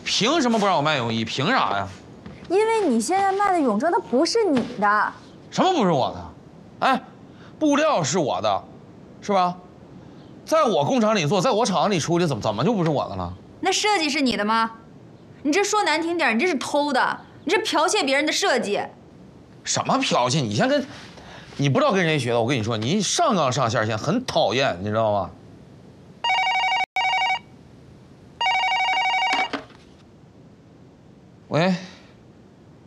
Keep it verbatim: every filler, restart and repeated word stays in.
凭什么不让我卖泳衣？凭啥呀？ 因为你现在卖的泳装它不是你的。 什么不是我的？哎，布料是我的，是吧？在我工厂里做，在我厂子里出的，怎么怎么就不是我的了？ 那设计是你的吗？你这说难听点，你这是偷的，你这剽窃别人的设计。 什么剽窃？你先跟，你不知道跟谁学的？我跟你说，你上纲上线，现在很讨厌，你知道吗？喂。